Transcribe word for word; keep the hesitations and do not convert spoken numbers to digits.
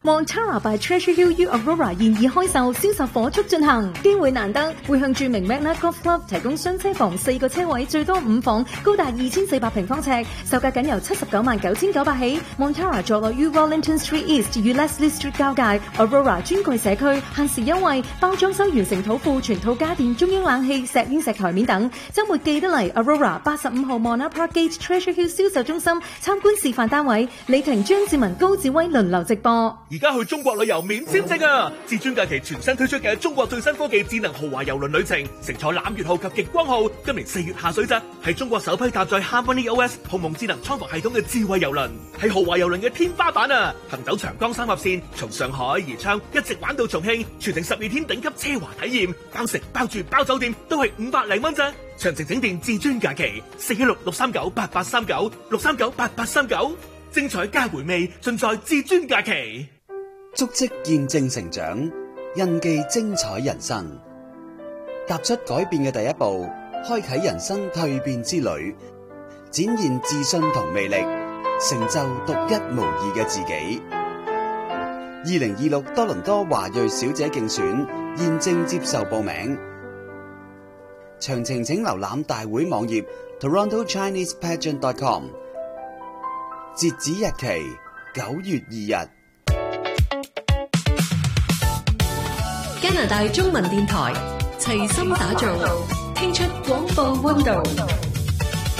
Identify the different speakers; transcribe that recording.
Speaker 1: Montara by Treasure Hill U Aurora 現已開售，銷售火速進行，機會難得，會向著名 Magna Golf Club 提供雙車房四個車位，最多五房，高達二千四百平方尺，售價僅由七十九萬九千九百起。Montara 坐落於 Wellington Street East 與 Leslie Street 交界 ，Aurora 專櫃社區，限時優惠，包裝修完成土庫，全套家電、中央冷氣、石英石台面等。週末記得嚟 Aurora 八十五號 Monarch Park Gate Treasure Hill 銷售中心參觀示範單位，李婷、張志文、高志威輪流直播。
Speaker 2: 而家去中國旅遊免簽證啊！至尊假期全新推出嘅中國最新科技智能豪華郵輪旅程，乘坐攬月號及極光號，今年四月下水咋，係中國首批搭載 Harmony O S 鴻蒙智能艙房系統嘅智慧郵輪，係豪華郵輪嘅天花板啊！行走長江三峽線，從上海宜昌一直玩到重慶，全程十二天頂級奢華體驗，包食包住包酒店都係五百零蚊咋。詳情請電至尊假期四一六六三九八八三九六三九八八三九，精彩加回味盡在至尊假期。
Speaker 3: 足跡見證成長，印記精彩人生。踏出改變嘅第一步，開啟人生蛻變之旅，展現自信同魅力，成就獨一無二嘅自己。二零二六多倫多華裔小姐競選現正接受報名，詳情請瀏覽大會網頁 toronto chinese pageant dot com， 截止日期九月二日。
Speaker 4: 加拿大中文電台齊心打造，聽出廣播溫度。